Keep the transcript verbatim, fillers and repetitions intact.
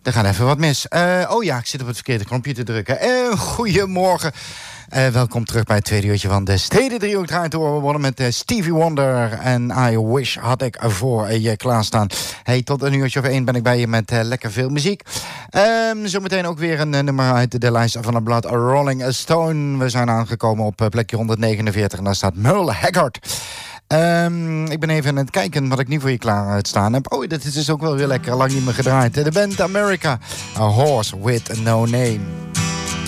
er gaat even wat mis. Uh, oh ja, ik zit op het verkeerde knopje te drukken. Uh, goedemorgen. Uh, welkom terug bij het tweede uurtje van de Stedendriehoek draait door. We worden met uh, Stevie Wonder en I Wish had ik voor je klaarstaan. Hey, tot een uurtje of één ben ik bij je met uh, lekker veel muziek. Um, zometeen ook weer een uh, nummer uit de lijst van het blad Rolling Stone. We zijn aangekomen op uh, plekje honderdnegenenveertig en daar staat Merle Haggard. Um, ik ben even aan het kijken wat ik nu voor je klaar uitstaan heb. Oh, dit is dus ook wel weer lekker lang niet meer gedraaid. De band America, A Horse with No Name.